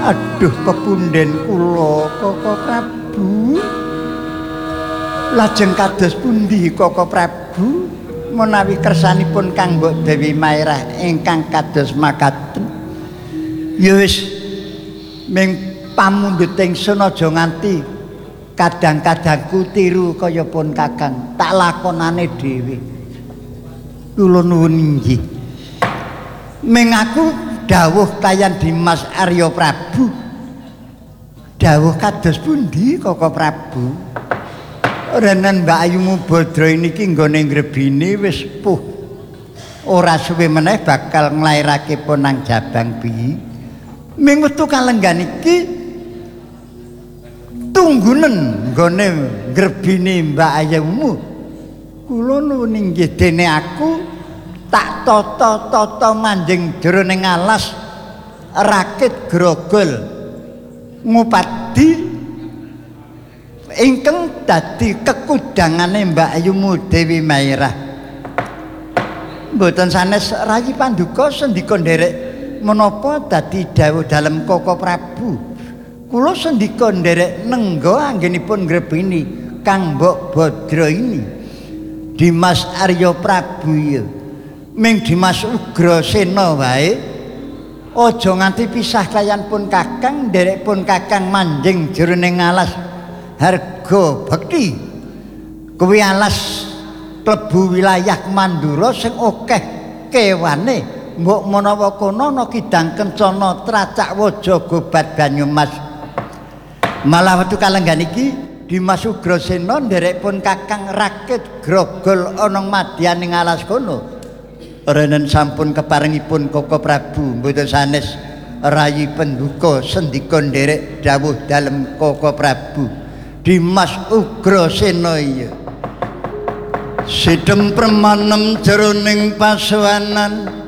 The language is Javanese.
Aduh pepunden kula Koko Prabu. Lajeng kados pundi Koko Prabu menawi kersanipun Kang Mbok Dewi Maerah ingkang kados makaten? Ya wis ming pamundhuting sun aja nganti kadang-kadangku tiru kaya pun Kakang tak lakonane dhewe. Kula nuwun inggih. Ming aku dawuh kaliyan Dimas Arya Prabu. Dawuh kados pundi Koko Prabu? Renan Mbak Ayu Mubadra niki nggone ngrebine wis puh. Ora suwe meneh bakal nglairake ponang Jabang Biyi. Ming wektu kalenggan iki tunggunen nggone ngrebine Mbak Ayumu. Kula nuwun inggih dene aku tak tata-tata manjing jroning alas rakit grogol ngupadi ingkang dadi kekudangane Mbak Ayumu Dewi Maerah. Mboten sanes rayi panduka sendika nderek menapa dadi dawuh dalem Koko Prabu. Kula sendika nderek nengga anggenipun ngrebini Kang Mbok Badra ini. Dimas Arya Prabu ya. Ming Dimas Ugrasena wae aja nganti pisah kaliyan pun Kakang nderek pun Kakang manjing jroning alas Harga Bekti kuwi alas klebu wilayah Mandura sing akeh kewane mbok menawa kono ana Kidang Kencana Tracak Waja Gobat Banyumas. Malah wektu kalenggan iki Dimas Ugrasena nderek pun Kakang rakit grogol ana madyaning alas kono. Renen sampun keparengipun Koko Prabu mboten sanes rayi penduka sendika nderek dawuh dalem Koko Prabu. Dimas Ugrasena iya. Sidhem permanem jroning pasowanan